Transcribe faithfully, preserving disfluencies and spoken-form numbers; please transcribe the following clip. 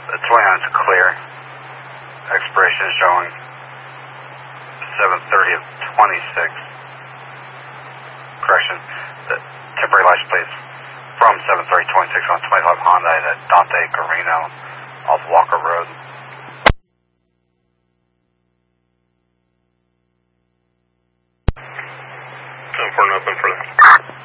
The twenty-nine is clear. Expiration is showing seven thirty of twenty-six. Correction, the temporary license plate from seven thirty twenty-six on twenty-five Honda at Dante Carino off Walker Road. ten four, nothing further.